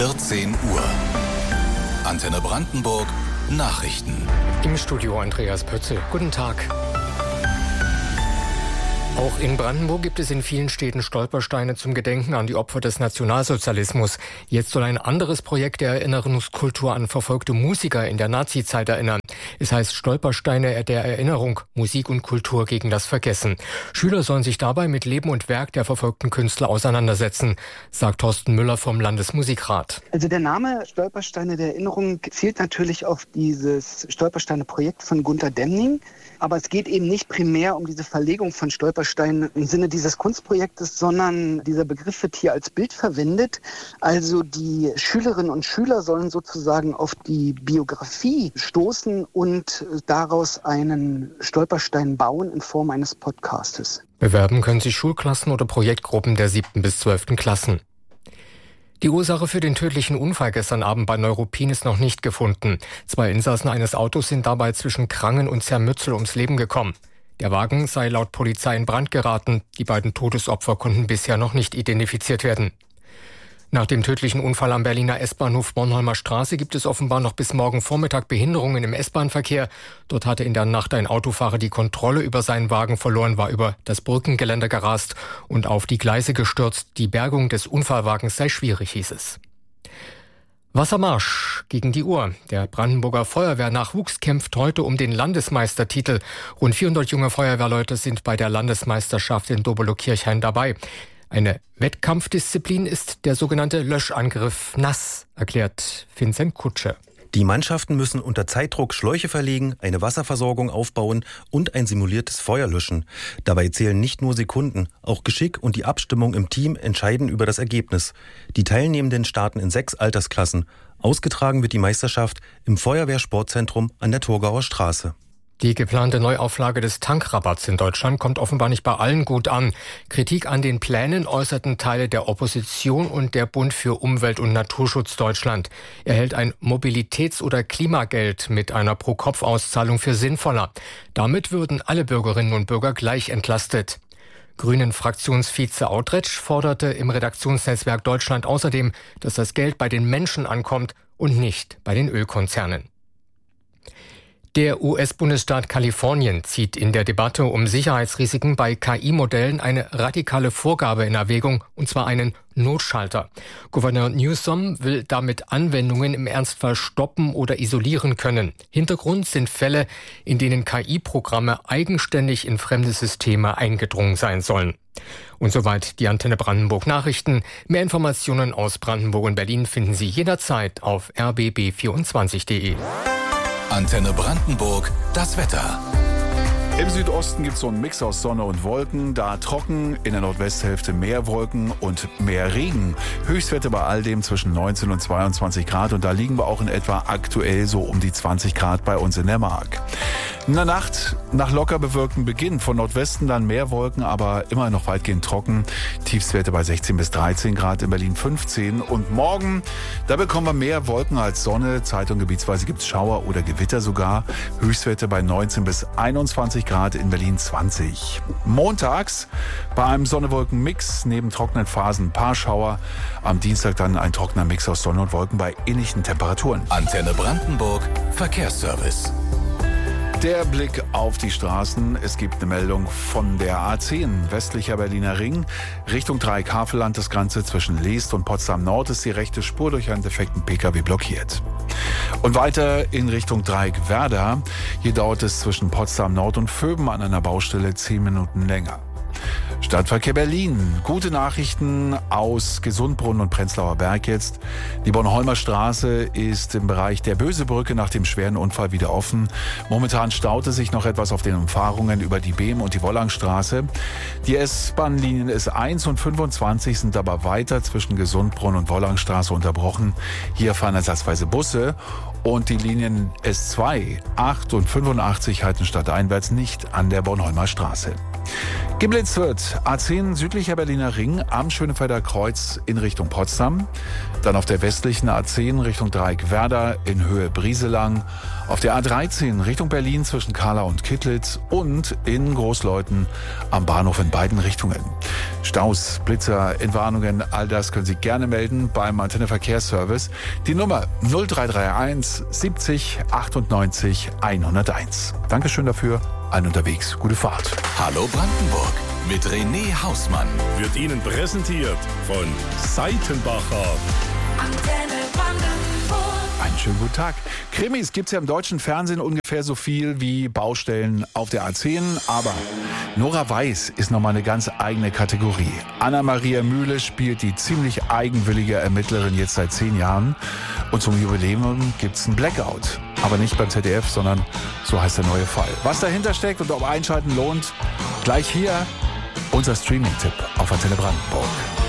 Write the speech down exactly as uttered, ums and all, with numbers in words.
vierzehn Uhr. Antenne Brandenburg Nachrichten. Im Studio Andreas Pötze. Guten Tag. Auch in Brandenburg gibt es in vielen Städten Stolpersteine zum Gedenken an die Opfer des Nationalsozialismus. Jetzt soll ein anderes Projekt der Erinnerungskultur an verfolgte Musiker in der Nazizeit erinnern. Es heißt Stolpersteine der Erinnerung, Musik und Kultur gegen das Vergessen. Schüler sollen sich dabei mit Leben und Werk der verfolgten Künstler auseinandersetzen, sagt Thorsten Müller vom Landesmusikrat. Also der Name Stolpersteine der Erinnerung zielt natürlich auf dieses Stolpersteine-Projekt von Gunter Demning. Aber es geht eben nicht primär um diese Verlegung von Stolpersteinen im Sinne dieses Kunstprojektes, sondern dieser Begriff wird hier als Bild verwendet. Also die Schülerinnen und Schüler sollen sozusagen auf die Biografie stoßen und daraus einen Stolperstein bauen in Form eines Podcastes. Bewerben können sich Schulklassen oder Projektgruppen der siebten bis zwölften Klassen. Die Ursache für den tödlichen Unfall gestern Abend bei Neuruppin ist noch nicht gefunden. Zwei Insassen eines Autos sind dabei zwischen Krangen und Zermützel ums Leben gekommen. Der Wagen sei laut Polizei in Brand geraten. Die beiden Todesopfer konnten bisher noch nicht identifiziert werden. Nach dem tödlichen Unfall am Berliner S-Bahnhof Bornholmer Straße gibt es offenbar noch bis morgen Vormittag Behinderungen im S-Bahn-Verkehr. Dort hatte in der Nacht ein Autofahrer die Kontrolle über seinen Wagen verloren, war über das Brückengeländer gerast und auf die Gleise gestürzt. Die Bergung des Unfallwagens sei schwierig, hieß es. Wassermarsch gegen die Uhr. Der Brandenburger Feuerwehrnachwuchs kämpft heute um den Landesmeistertitel. Rund vierhundert junge Feuerwehrleute sind bei der Landesmeisterschaft in Dobelow-Kirchhain dabei. Eine Wettkampfdisziplin ist der sogenannte Löschangriff nass, erklärt Vincent Kutsche. Die Mannschaften müssen unter Zeitdruck Schläuche verlegen, eine Wasserversorgung aufbauen und ein simuliertes Feuer löschen. Dabei zählen nicht nur Sekunden, auch Geschick und die Abstimmung im Team entscheiden über das Ergebnis. Die Teilnehmenden starten in sechs Altersklassen. Ausgetragen wird die Meisterschaft im Feuerwehrsportzentrum an der Thurgauer Straße. Die geplante Neuauflage des Tankrabatts in Deutschland kommt offenbar nicht bei allen gut an. Kritik an den Plänen äußerten Teile der Opposition und der Bund für Umwelt- und Naturschutz Deutschland. Er hält ein Mobilitäts- oder Klimageld mit einer Pro-Kopf-Auszahlung für sinnvoller. Damit würden alle Bürgerinnen und Bürger gleich entlastet. Grünen-Fraktionsvize Autretsch forderte im Redaktionsnetzwerk Deutschland außerdem, dass das Geld bei den Menschen ankommt und nicht bei den Ölkonzernen. Der U S-Bundesstaat Kalifornien zieht in der Debatte um Sicherheitsrisiken bei K I-Modellen eine radikale Vorgabe in Erwägung, und zwar einen Notschalter. Gouverneur Newsom will damit Anwendungen im Ernstfall stoppen oder isolieren können. Hintergrund sind Fälle, in denen K I-Programme eigenständig in fremde Systeme eingedrungen sein sollen. Und soweit die Antenne Brandenburg Nachrichten. Mehr Informationen aus Brandenburg und Berlin finden Sie jederzeit auf r b b vierundzwanzig punkt d e. Antenne Brandenburg, das Wetter. Im Südosten gibt es so einen Mix aus Sonne und Wolken, da trocken, in der Nordwesthälfte mehr Wolken und mehr Regen. Höchstwerte bei all dem zwischen neunzehn und zweiundzwanzig Grad und da liegen wir auch in etwa aktuell so um die zwanzig Grad bei uns in der Mark. In der Nacht nach locker bewölktem Beginn, von Nordwesten dann mehr Wolken, aber immer noch weitgehend trocken. Tiefstwerte bei sechzehn bis dreizehn Grad, in Berlin fünfzehn. Und morgen, da bekommen wir mehr Wolken als Sonne. Zeit- und gebietsweise gibt es Schauer oder Gewitter sogar. Höchstwerte bei neunzehn bis einundzwanzig Grad, in Berlin zwanzig. Montags bei einem Sonne-Wolken-Mix, neben trockenen Phasen ein paar Schauer. Am Dienstag dann ein trockener Mix aus Sonne und Wolken bei ähnlichen Temperaturen. Antenne Brandenburg, Verkehrsservice. Der Blick auf die Straßen. Es gibt eine Meldung von der A zehn, westlicher Berliner Ring. Richtung Dreieck-Havelland, das Ganze zwischen Leest und Potsdam Nord, ist die rechte Spur durch einen defekten Pkw blockiert. Und weiter in Richtung Dreieck-Werder. Hier dauert es zwischen Potsdam Nord und Vöben an einer Baustelle zehn Minuten länger. Stadtverkehr Berlin. Gute Nachrichten aus Gesundbrunnen und Prenzlauer Berg jetzt. Die Bornholmer Straße ist im Bereich der Bösebrücke nach dem schweren Unfall wieder offen. Momentan staute sich noch etwas auf den Umfahrungen über die Behm- und die Wollangstraße. Die S-Bahn-Linien S eins und fünfundzwanzig sind aber weiter zwischen Gesundbrunnen und Wollangstraße unterbrochen. Hier fahren ersatzweise Busse. Und die Linien S zwei, acht und fünfundachtzig halten stadteinwärts nicht an der Bornholmer Straße. Geblitzt wird A zehn südlicher Berliner Ring am Schönefelder Kreuz in Richtung Potsdam. Dann auf der westlichen A zehn Richtung Dreieck Werder in Höhe Brieselang. Auf der A dreizehn Richtung Berlin zwischen Kahla und Kittlitz und in Großleuthen am Bahnhof in beiden Richtungen. Staus, Blitzer, Entwarnungen, all das können Sie gerne melden beim Antenne Verkehrsservice. Die Nummer null drei drei eins siebzig achtundneunzig hunderteins. Dankeschön dafür. Allen unterwegs. Gute Fahrt. Hallo Brandenburg mit René Hausmann. Wird Ihnen präsentiert von Seitenbacher. Antenne Brandenburg. Einen schönen guten Tag. Krimis gibt es ja im deutschen Fernsehen ungefähr so viel wie Baustellen auf der A zehn. Aber Nora Weiß ist nochmal eine ganz eigene Kategorie. Anna-Maria Mühle spielt die ziemlich eigenwillige Ermittlerin jetzt seit zehn Jahren. Und zum Jubiläum gibt es einen Blackout. Aber nicht beim Z D F, sondern so heißt der neue Fall. Was dahinter steckt und ob Einschalten lohnt, gleich hier unser Streaming-Tipp auf Antenne Brandenburg.